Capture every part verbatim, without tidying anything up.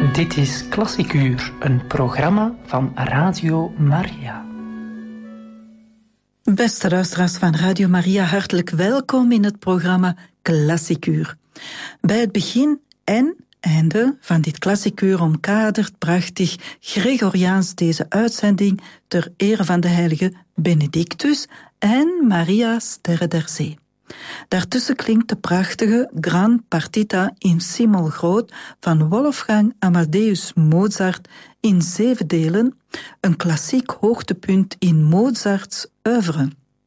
Dit is Klassiek Uur, een programma van Radio Maria. Beste luisteraars van Radio Maria, hartelijk welkom in het programma Klassiek Uur. Bij het begin en einde van dit Klassiek Uur omkadert prachtig Gregoriaans deze uitzending ter ere van de heilige Benedictus en Maria Sterre der Zee. Daartussen klinkt de prachtige Gran Partita in si mol groot van Wolfgang Amadeus Mozart in zeven delen, een klassiek hoogtepunt in Mozarts oeuvre.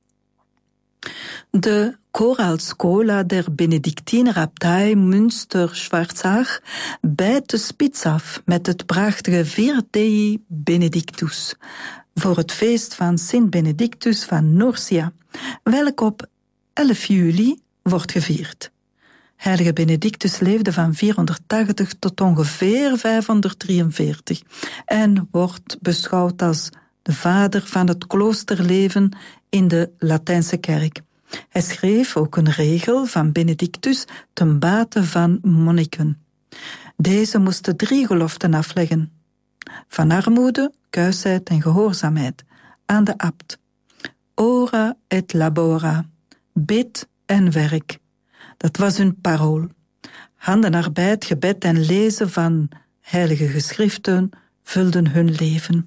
De Choralschola der Benedictiner Abtei Münster-Schwarzach bijt de spits af met het prachtige Vir Dei Benedictus voor het feest van Sint Benedictus van Nursia, welk op elf juli wordt gevierd. Heilige Benedictus leefde van vierhonderdtachtig tot ongeveer vijfhonderddrieënveertig en wordt beschouwd als de vader van het kloosterleven in de Latijnse kerk. Hij schreef ook een regel van Benedictus ten bate van monniken. Deze moesten drie geloften afleggen: van armoede, kuisheid en gehoorzaamheid aan de abt. Ora et labora, bid en werk. Dat was hun parool. Handenarbeid, gebed en lezen van heilige geschriften vulden hun leven.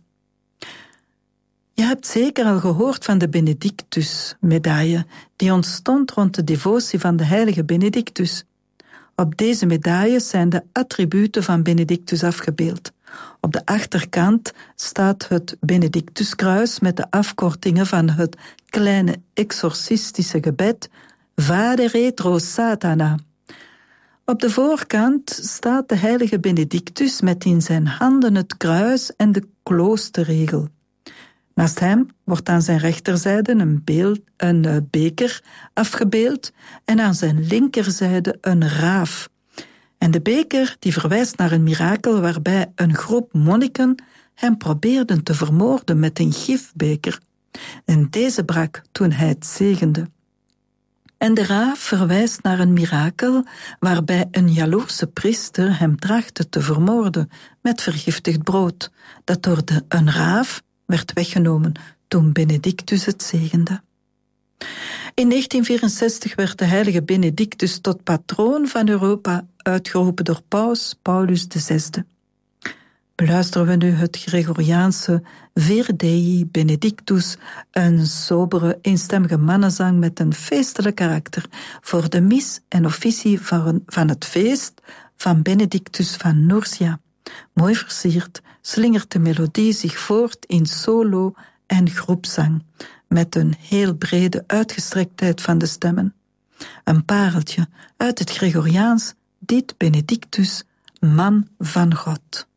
Je hebt zeker al gehoord van de Benedictus-medaille, die ontstond rond de devotie van de heilige Benedictus. Op deze medailles zijn de attributen van Benedictus afgebeeld. Op de achterkant staat het Benedictuskruis met de afkortingen van het kleine exorcistische gebed Vade retro Satana. Op de voorkant staat de heilige Benedictus met in zijn handen het kruis en de kloosterregel. Naast hem wordt aan zijn rechterzijde een, beeld, een uh, beker afgebeeld en aan zijn linkerzijde een raaf. En de beker die verwijst naar een mirakel waarbij een groep monniken hem probeerden te vermoorden met een gifbeker. En deze brak toen hij het zegende. En de raaf verwijst naar een mirakel waarbij een jaloerse priester hem trachtte te vermoorden met vergiftigd brood, dat door de, een raaf werd weggenomen toen Benedictus het zegende. In negentien vierenzestig werd de heilige Benedictus tot patroon van Europa uitgeroepen door paus Paulus de Zesde. Beluisteren we nu het Gregoriaanse Vir Dei Benedictus, een sobere, eenstemmige mannenzang met een feestelijk karakter voor de mis en officie van, van het feest van Benedictus van Nursia. Mooi versierd slingert de melodie zich voort in solo en groepzang, met een heel brede uitgestrektheid van de stemmen. Een pareltje uit het Gregoriaans, dit Benedictus, man van God.